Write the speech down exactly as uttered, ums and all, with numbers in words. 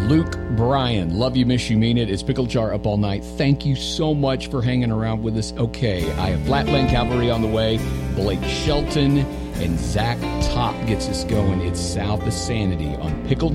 Luke Bryan, love you, miss you, mean it. It's Pickle Jar Up All Night. Thank you so much for hanging around with us. Okay, I have Flatland Cavalry on the way. Blake Shelton and Zach Top gets us going. It's South of Sanity on Pickled